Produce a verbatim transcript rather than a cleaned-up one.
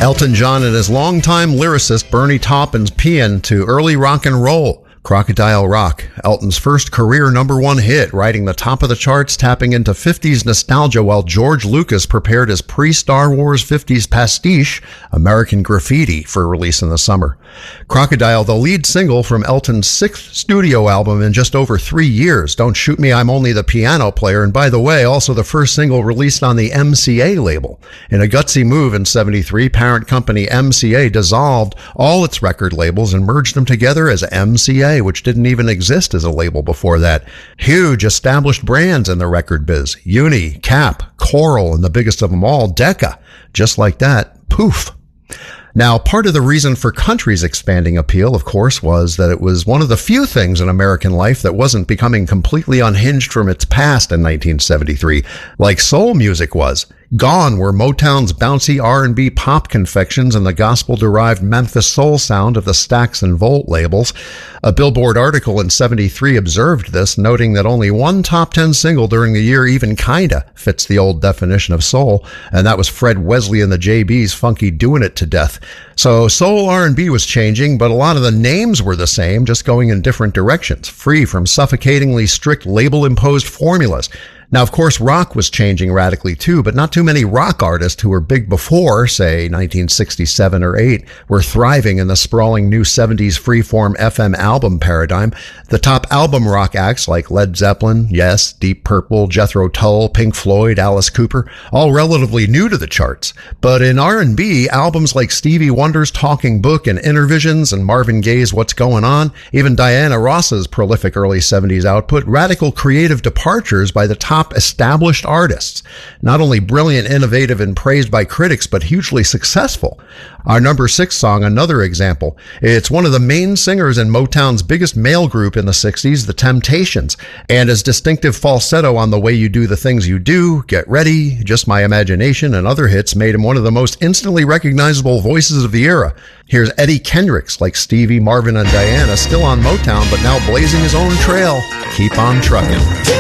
Elton John and his longtime lyricist Bernie Taupin's paean to early rock and roll. Crocodile Rock, Elton's first career number one hit, riding the top of the charts, tapping into fifties nostalgia while George Lucas prepared his pre-Star Wars fifties pastiche, American Graffiti, for release in the summer. Crocodile, the lead single from Elton's sixth studio album in just over three years. Don't Shoot Me, I'm Only the Piano Player, and by the way, also the first single released on the M C A label. In a gutsy move in seventy-three, parent company M C A dissolved all its record labels and merged them together as M C A, which didn't even exist as a label before that. Huge established brands in the record biz. Uni, Cap, Coral, and the biggest of them all, Decca. Just like that, poof. Now, part of the reason for country's expanding appeal, of course, was that it was one of the few things in American life that wasn't becoming completely unhinged from its past in nineteen seventy-three, like soul music was. Gone were Motown's bouncy R and B pop confections and the gospel-derived Memphis soul sound of the Stax and Volt labels. A Billboard article in seventy-three observed this, noting that only one top ten single during the year even kinda fits the old definition of soul, and that was Fred Wesley and the J B's Funky Doin' It to Death. So soul R and B was changing, but a lot of the names were the same, just going in different directions, free from suffocatingly strict label-imposed formulas. Now, of course, rock was changing radically too, but not too many rock artists who were big before, say, nineteen sixty-seven or eight, were thriving in the sprawling new seventies freeform F M album paradigm. The top album rock acts like Led Zeppelin, Yes, Deep Purple, Jethro Tull, Pink Floyd, Alice Cooper, all relatively new to the charts. But in R and B, albums like Stevie Wonder's Talking Book and Intervisions and Marvin Gaye's What's Going On, even Diana Ross's prolific early seventies output, radical creative departures by the top established artists. Not only brilliant, innovative, and praised by critics, but hugely successful. Our number six song, another example. It's one of the main singers in Motown's biggest male group in the sixties, The Temptations, and his distinctive falsetto on The Way You Do the Things You Do, Get Ready, Just My Imagination, and other hits made him one of the most instantly recognizable voices of the era. Here's Eddie Kendricks, like Stevie, Marvin, and Diana, still on Motown, but now blazing his own trail. Keep on trucking.